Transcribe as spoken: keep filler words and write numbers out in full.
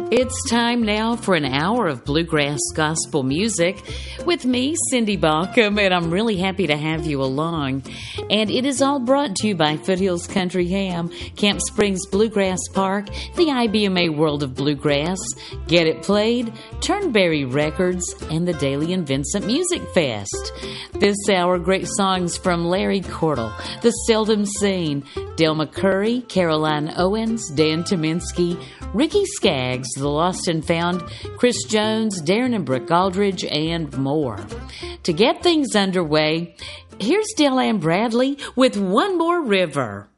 It's time now for an hour of bluegrass gospel music with me, Cindy Balcom, and I'm really happy to have you along. And it is all brought to you by Foothills Country Ham, Camp Springs Bluegrass Park, the I B M A World of Bluegrass, Get It Played, Turnberry Records, and the Daly and Vincent Music Fest. This hour, great songs from Larry Cordell, The Seldom Seen, Del McCurry, Caroline Owens, Dan Tominski, Ricky Skaggs, The Lost and Found, Chris Jones, Darren and Brooke Aldridge, and more. To get things underway, here's Del Ann Bradley with One More River.